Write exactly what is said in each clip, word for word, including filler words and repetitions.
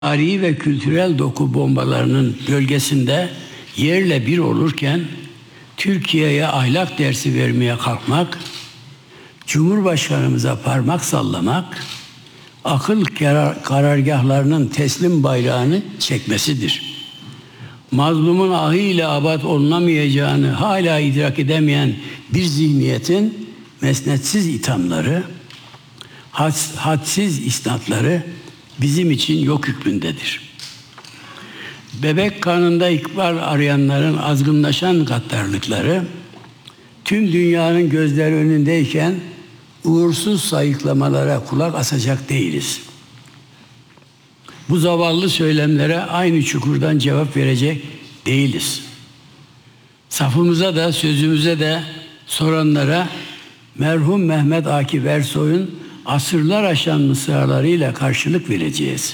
tarihi ve kültürel doku bombalarının gölgesinde yerle bir olurken Türkiye'ye ahlak dersi vermeye kalkmak, Cumhurbaşkanımıza parmak sallamak, akıl karar, karargahlarının teslim bayrağını çekmesidir. Mazlumun ahıyla abad olunamayacağını hala idrak edemeyen bir zihniyetin mesnetsiz ithamları, had, hadsiz isnatları bizim için yok hükmündedir. Bebek karnında ikbal arayanların azgınlaşan gaddarlıkları, tüm dünyanın gözleri önündeyken uğursuz sayıklamalara kulak asacak değiliz. Bu zavallı söylemlere aynı çukurdan cevap verecek değiliz. Safımıza da sözümüze de soranlara merhum Mehmet Akif Ersoy'un asırlar aşan mısralarıyla karşılık vereceğiz.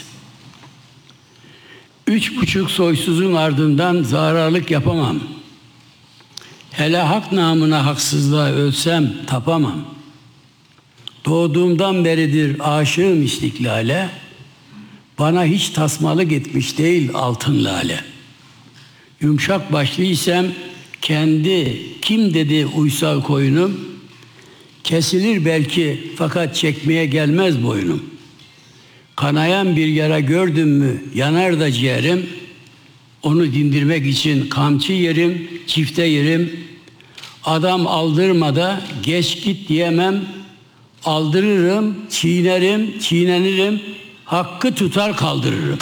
Üç buçuk soysuzun ardından zararlık yapamam. Hele hak namına haksızlığa ölsem tapamam. Doğduğumdan beridir aşığım istiklale, bana hiç tasmalık etmiş değil altın lale. Yumuşak başlıysam kendi kim dedi uysal koyunum, kesilir belki fakat çekmeye gelmez boynum. Kanayan bir yara gördüm mü yanar da ciğerim, onu dindirmek için kamçı yerim, çifte yerim. Adam aldırmada geç git diyemem, aldırırım, çiğnerim, çiğnenirim, hakkı tutar kaldırırım.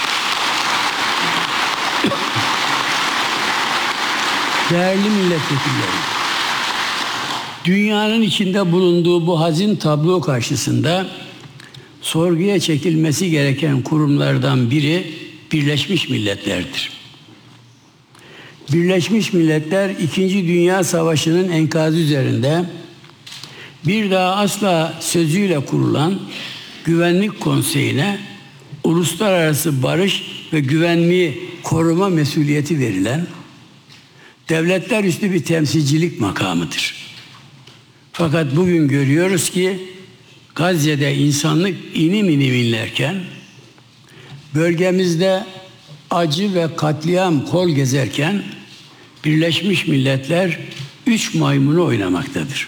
Değerli milletvekilleri, dünyanın içinde bulunduğu bu hazin tablo karşısında sorguya çekilmesi gereken kurumlardan biri Birleşmiş Milletler'dir. Birleşmiş Milletler İkinci Dünya Savaşı'nın enkazı üzerinde bir daha asla sözüyle kurulan Güvenlik Konseyi'ne uluslararası barış ve güvenliği koruma mesuliyeti verilen devletler üstü bir temsilcilik makamıdır. Fakat bugün görüyoruz ki Gazze'de insanlık inim inim inlerken, bölgemizde acı ve katliam kol gezerken Birleşmiş Milletler üç maymunu oynamaktadır.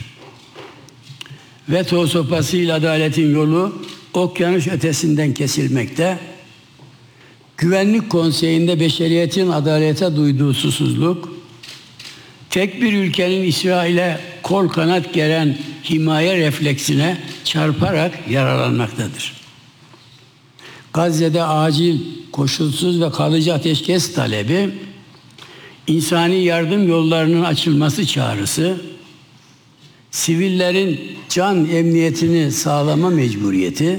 Veto sopasıyla adaletin yolu okyanus ötesinden kesilmekte, Güvenlik Konseyi'nde beşeriyetin adalete duyduğu susuzluk, tek bir ülkenin İsrail'e kol kanat geren himaye refleksine çarparak yaralanmaktadır. Gazze'de acil, koşulsuz ve kalıcı ateşkes talebi, insani yardım yollarının açılması çağrısı, sivillerin can emniyetini sağlama mecburiyeti,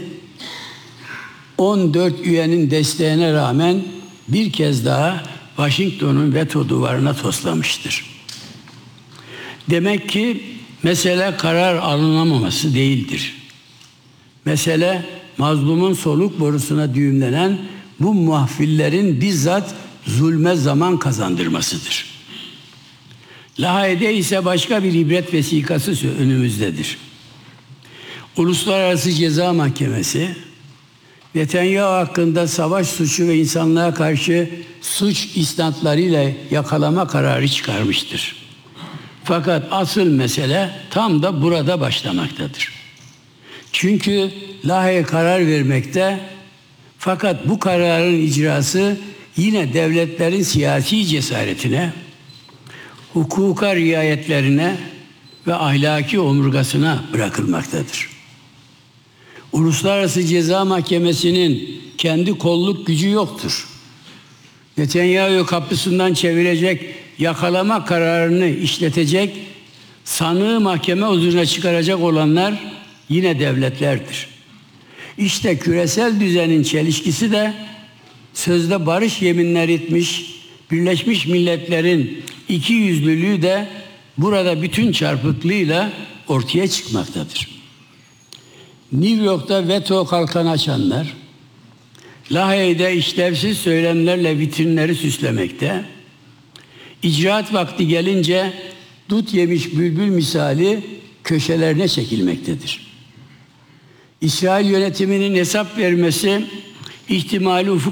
on dört üyenin desteğine rağmen bir kez daha Washington'un veto duvarına toslamıştır. Demek ki mesele karar alınamaması değildir. Mesele mazlumun soluk borusuna düğümlenen bu muhafillerin bizzat zulme zaman kazandırmasıdır. Lahey'de ise başka bir ibret vesikası önümüzdedir. Uluslararası Ceza Mahkemesi, Netanyahu hakkında savaş suçu ve insanlığa karşı suç isnatlarıyla yakalama kararı çıkarmıştır. Fakat asıl mesele tam da burada başlamaktadır. Çünkü Lahey karar vermekte, fakat bu kararın icrası yine devletlerin siyasi cesaretine, hukuka riayetlerine ve ahlaki omurgasına bırakılmaktadır. Uluslararası Ceza Mahkemesi'nin kendi kolluk gücü yoktur. Netanyahu kapısından çevirecek, yakalama kararını işletecek, sanığı mahkeme huzuruna çıkaracak olanlar yine devletlerdir. İşte küresel düzenin çelişkisi de sözde barış yeminler etmiş Birleşmiş Milletler'in ikiyüzlülüğü de burada bütün çarpıklığıyla ortaya çıkmaktadır. New York'ta veto kalkanı açanlar, Lahey'de işlevsiz söylemlerle vitrinleri süslemekte, icraat vakti gelince dut yemiş bülbül misali köşelerine çekilmektedir. İsrail yönetiminin hesap vermesi ihtimali ufuk